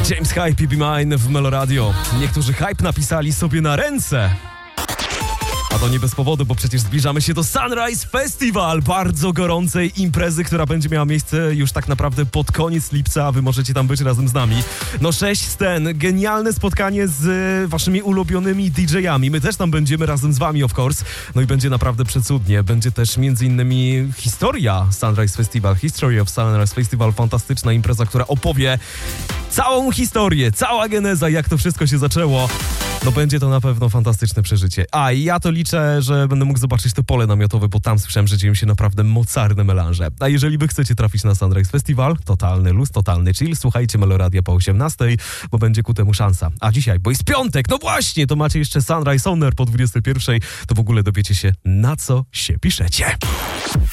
James Hype i Be Mine w Meloradio. Niektórzy hype napisali sobie na ręce. A to nie bez powodu, bo przecież zbliżamy się do Sunrise Festival, bardzo gorącej imprezy, która będzie miała miejsce już tak naprawdę pod koniec lipca, a wy możecie tam być razem z nami. No 6 scen, genialne spotkanie z waszymi ulubionymi DJ-ami. My też tam będziemy razem z wami, of course. No i będzie naprawdę przecudnie. Będzie też między innymi historia Sunrise Festival, History of Sunrise Festival, fantastyczna impreza, która opowie całą historię, cała geneza, jak to wszystko się zaczęło. No będzie to na pewno fantastyczne przeżycie. A i ja to liczę, że będę mógł zobaczyć to pole namiotowe, bo tam słyszałem, że dzieją się naprawdę mocarne melanże. A jeżeli wy chcecie trafić na Sunrise Festival, totalny luz, totalny chill, słuchajcie Meloradia po 18, bo będzie ku temu szansa. A dzisiaj, bo jest piątek, no właśnie, to macie jeszcze Sunrise Honor po 21, to w ogóle dowiecie się, na co się piszecie.